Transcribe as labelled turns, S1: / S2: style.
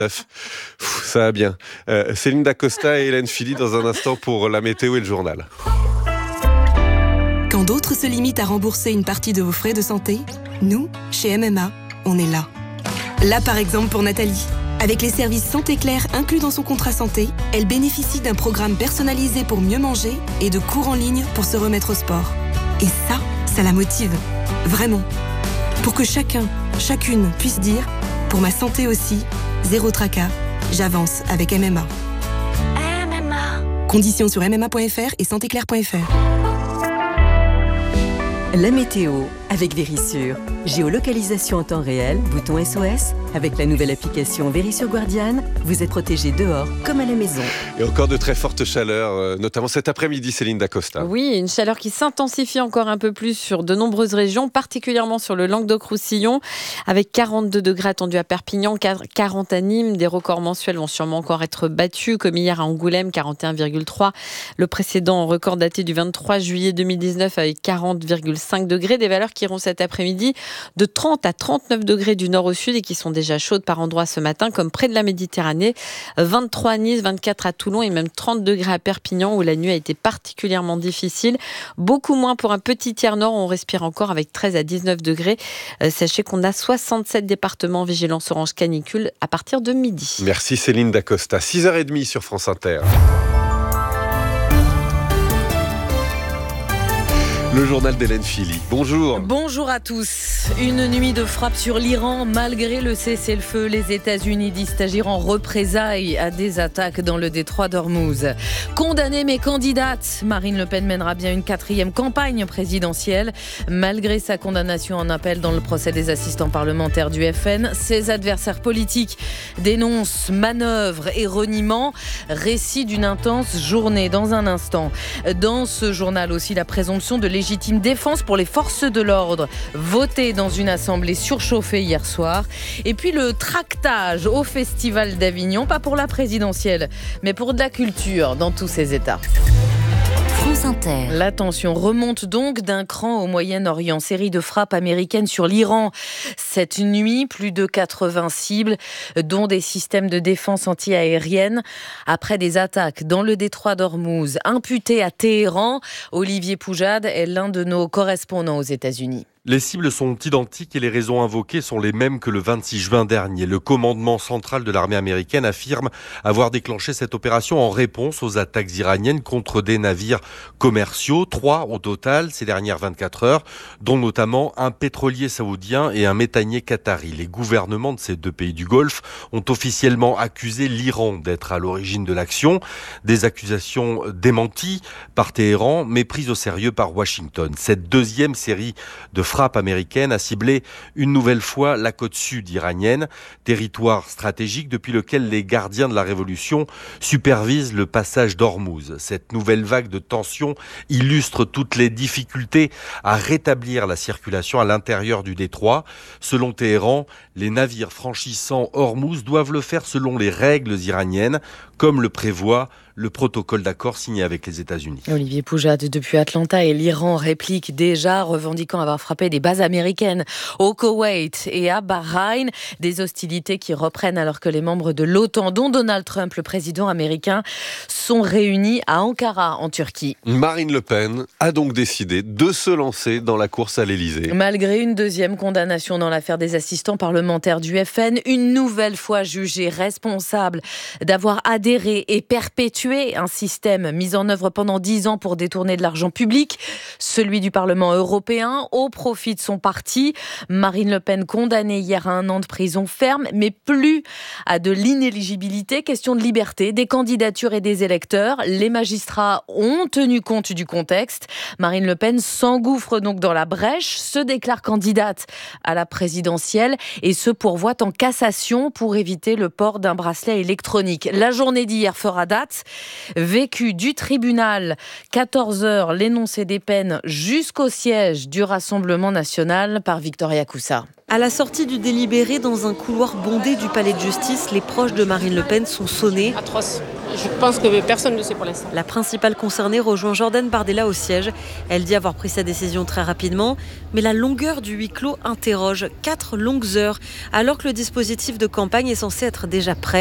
S1: Ça va bien. Céline Dacosta et Hélène Philly dans un instant pour la météo et le journal.
S2: Quand d'autres se limitent à rembourser une partie de vos frais de santé, nous, chez MMA, on est là. Là, par exemple, pour Nathalie. Avec les services Santé Claire inclus dans son contrat santé, elle bénéficie d'un programme personnalisé pour mieux manger et de cours en ligne pour se remettre au sport. Et ça la motive. Vraiment. Pour que chacun, chacune puisse dire « Pour ma santé aussi, zéro tracas, j'avance avec MMA ». Conditions sur mma.fr et santéclaire.fr.
S3: La météo avec Vérissure. Géolocalisation en temps réel, bouton SOS. Avec la nouvelle application Vérissure Guardian, vous êtes protégé dehors comme à la maison.
S1: Et encore de très fortes chaleurs, notamment cet après-midi, Céline Dacosta.
S4: Oui, une chaleur qui s'intensifie encore un peu plus sur de nombreuses régions, particulièrement sur le Languedoc-Roussillon, avec 42 degrés attendus à Perpignan, 40 à Nîmes. Des records mensuels vont sûrement encore être battus, comme hier à Angoulême, 41,3. Le précédent record daté du 23 juillet 2019 avec 40,5 degrés. Des valeurs qui iront cet après-midi de 30 à 39 degrés du nord au sud et qui sont déjà chaudes par endroits ce matin, comme près de la Méditerranée. 23 à Nice, 24 à Toulon et même 30 degrés à Perpignan où la nuit a été particulièrement difficile. Beaucoup moins pour un petit tiers nord où on respire encore avec 13 à 19 degrés. Sachez qu'on a 67 départements en vigilance orange canicule à partir de midi.
S1: Merci Céline Dacosta. 6h30 sur France Inter. Le journal d'Hélène Philly. Bonjour.
S5: Bonjour à tous. Une nuit de frappe sur l'Iran. Malgré le cessez-le-feu, les États-Unis disent agir en représailles à des attaques dans le détroit d'Ormuz. Condamnée mais candidate, Marine Le Pen mènera bien une 4e campagne présidentielle. Malgré sa condamnation en appel dans le procès des assistants parlementaires du FN, ses adversaires politiques dénoncent manœuvres et reniements. Récit d'une intense journée dans un instant. Dans ce journal aussi, la présomption de légitime défense pour les forces de l'ordre, votée dans une assemblée surchauffée hier soir. Et puis le tractage au Festival d'Avignon, pas pour la présidentielle, mais pour de la culture dans tous ses états.
S3: France Inter.
S5: La tension remonte donc d'un cran au Moyen-Orient. Série de frappes américaines sur l'Iran. Cette nuit, plus de 80 cibles, dont des systèmes de défense anti-aérienne, après des attaques dans le détroit d'Ormuz, imputées à Téhéran. Olivier Poujade est l'un de nos correspondants aux États-Unis.
S6: Les cibles sont identiques et les raisons invoquées sont les mêmes que le 26 juin dernier. Le commandement central de l'armée américaine affirme avoir déclenché cette opération en réponse aux attaques iraniennes contre des navires commerciaux. 3 au total ces dernières 24 heures, dont notamment un pétrolier saoudien et un méthanier qatari. Les gouvernements de ces deux pays du Golfe ont officiellement accusé l'Iran d'être à l'origine de l'action. Des accusations démenties par Téhéran, mais prises au sérieux par Washington. Cette deuxième série de frappe américaine a ciblé une nouvelle fois la côte sud iranienne, territoire stratégique depuis lequel les gardiens de la révolution supervisent le passage d'Ormuz. Cette nouvelle vague de tensions illustre toutes les difficultés à rétablir la circulation à l'intérieur du détroit. Selon Téhéran, les navires franchissant Ormuz doivent le faire selon les règles iraniennes, comme le prévoit le protocole d'accord signé avec les États-Unis.
S5: Olivier Poujade depuis Atlanta et l'Iran réplique déjà, revendiquant avoir frappé des bases américaines au Koweït et à Bahreïn. Des hostilités qui reprennent alors que les membres de l'OTAN, dont Donald Trump, le président américain, sont réunis à Ankara, en Turquie.
S1: Marine Le Pen a donc décidé de se lancer dans la course à l'Élysée.
S5: Malgré une deuxième condamnation dans l'affaire des assistants parlementaires du FN, une nouvelle fois jugée responsable d'avoir adhéré et perpétué un système mis en œuvre pendant 10 ans pour détourner de l'argent public, celui du Parlement européen, au profit de son parti. Marine Le Pen condamnée hier à 1 an de prison ferme, mais plus à de l'inéligibilité, question de liberté des candidatures et des électeurs. Les magistrats ont tenu compte du contexte. Marine Le Pen s'engouffre donc dans la brèche, se déclare candidate à la présidentielle et se pourvoit en cassation pour éviter le port d'un bracelet électronique. La journée d'hier fera date. Vécu du tribunal, 14 heures, l'énoncé des peines jusqu'au siège du Rassemblement national par Victoria Coussa.
S7: À la sortie du délibéré, dans un couloir bondé du palais de justice, les proches de Marine Le Pen sont sonnés.
S8: Atroce.
S7: Je pense que personne ne sait pour l'instant.
S8: La principale concernée rejoint Jordan Bardella au siège. Elle dit avoir pris sa décision très rapidement, mais la longueur du huis clos interroge. 4 longues heures, alors que le dispositif de campagne est censé être déjà prêt.